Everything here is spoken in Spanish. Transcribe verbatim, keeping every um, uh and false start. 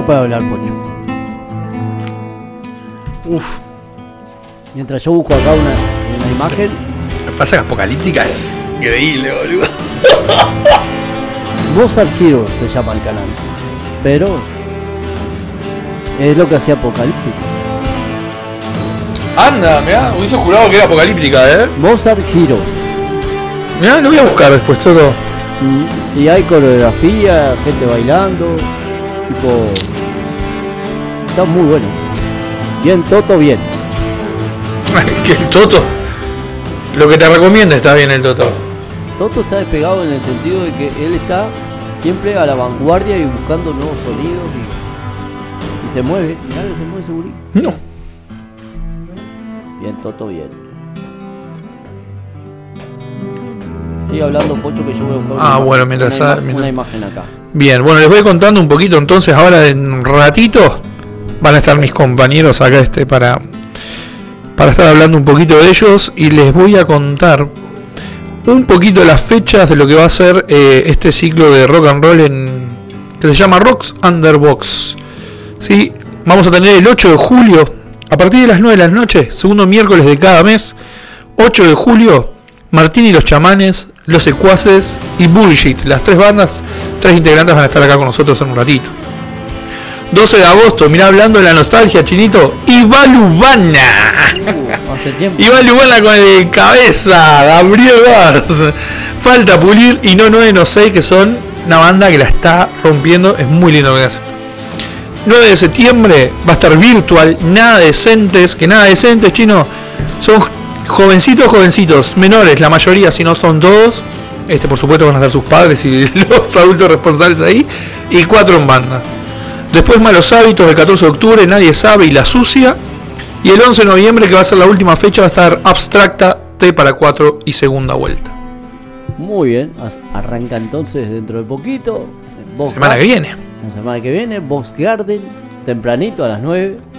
No puede hablar, Pocho. Uf. Mientras yo busco acá una, una imagen. Lo que pasa que Apocalíptica es increíble, boludo. Mozart Hero se llama el canal. Pero es lo que hacía Apocalíptica. Anda, mirá, hubiese jurado que era Apocalíptica, eh. Mozart Hero. Mirá, lo voy a buscar después todo. Mm, y hay coreografía, gente bailando. Tipo. Está muy bueno. Bien, Toto, bien. Que el Toto. Lo que te recomienda está bien el Toto. Toto está despegado en el sentido de que él está siempre a la vanguardia y buscando nuevos sonidos y, y se mueve. Mirá que se mueve ese gurí. No. Bien, Toto, bien. Sigue hablando, Pocho, que yo voy a buscar Ah, una, bueno, mientras una, ah, ima- mientras- una imagen acá. Bien, bueno, les voy contando un poquito entonces. Ahora en un ratito van a estar mis compañeros acá este para para estar hablando un poquito de ellos y les voy a contar un poquito las fechas de lo que va a ser eh, este ciclo de rock and roll en que se llama Rocks Underbox. Sí, vamos a tener el ocho de julio a partir de las nueve de la noche, segundo miércoles de cada mes. ocho de julio, Martín y los Chamanes, Los Secuaces y Bullshit. Las tres bandas, tres integrantes van a estar acá con nosotros en un ratito. doce de agosto, mirá, hablando de la nostalgia, Chinito, Ivalubana. Uh, hace tiempo. Ivalubana con el cabeza, Gabriel Vaz. Falta pulir y no nueve no seis, que son una banda que la está rompiendo. Es muy lindo lo que hace. nueve de septiembre va a estar Virtual, Nada Decentes, que Nada Decentes, Chino, son jovencitos, jovencitos, menores, la mayoría, si no son todos. Este, por supuesto, van a estar sus padres y los adultos responsables ahí. Y cuatro en banda. Después Malos Hábitos, el catorce de octubre, Nadie Sabe y La Sucia. Y el once de noviembre, que va a ser la última fecha, va a estar Abstracta, T para cuatro y segunda vuelta. Muy bien, as- arranca entonces dentro de poquito. Box Semana que Garden, viene. La semana que viene, Box Garden, tempranito a las nueve.